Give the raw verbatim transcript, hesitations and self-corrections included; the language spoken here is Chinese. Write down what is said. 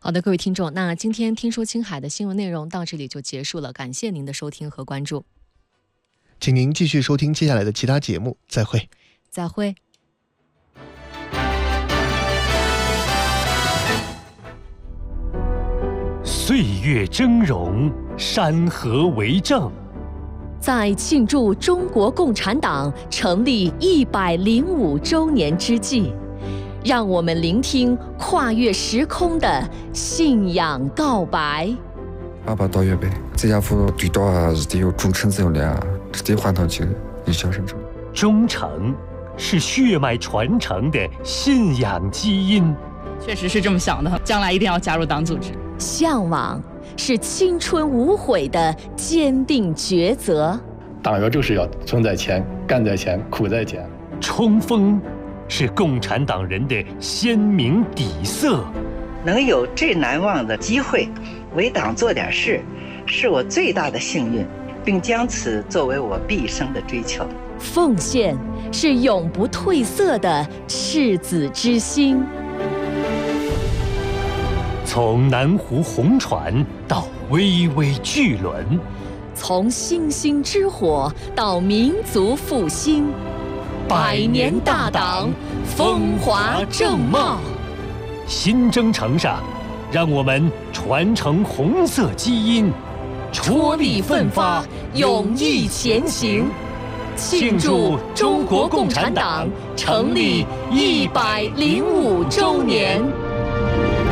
好的，各位听众，那今天听说青海的新闻内容到这里就结束了，感谢您的收听和关注。 请您继续收听接下来的其他节目，再会。 再会。 岁月峥嵘，山河为证。 在庆祝中国共产党成立一百零五周年之际，让我们聆听跨越时空的信仰告白。 阿爸到月呗，这家伙最多还是得有忠诚责任啊，得换上去一小生中。 忠诚是血脉传承的信仰基因。 确实是这么想的，将来一定要加入党组织。 向往是青春无悔的坚定抉择。 党员就是要存在前，干在前，苦在前。 冲锋是共产党人的鲜明底色。 能有这难忘的机会为党做点事，是我最大的幸运，并将此作为我毕生的追求。 奉献是永不褪色的赤子之心。 从南湖红船到巍巍巨轮， 从星星之火到民族复兴，百年大党风华正茂。 新征程上，让我们传承红色基因， 踔厉奋发，勇毅前行，庆祝中国共产党成立一百零五周年。